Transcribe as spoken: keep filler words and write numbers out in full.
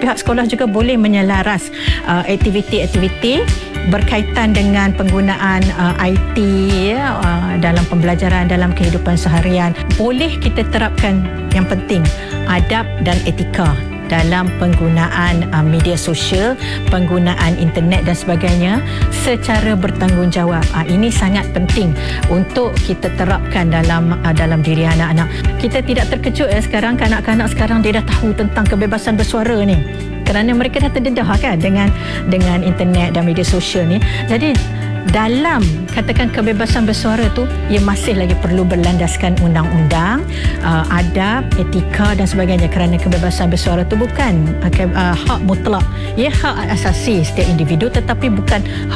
pihak sekolah juga boleh menyelaras uh, aktiviti-aktiviti berkaitan dengan penggunaan uh, I T ya, uh, dalam pembelajaran, dalam kehidupan seharian. Boleh kita terapkan yang penting, adab dan etika dalam penggunaan uh, media sosial, penggunaan internet dan sebagainya secara bertanggungjawab. Uh, ini sangat penting untuk kita terapkan dalam uh, dalam diri anak-anak. Kita tidak terkejut ya sekarang, kanak-kanak sekarang dia dah tahu tentang kebebasan bersuara ni. Kerana mereka dah terdedah kan dengan dengan internet dan media sosial ni. Jadi dalam katakan kebebasan bersuara tu, ia masih lagi perlu berlandaskan undang-undang, uh, adab, etika dan sebagainya, kerana kebebasan bersuara tu bukan uh, hak mutlak, ia hak asasi setiap individu, tetapi bukan hak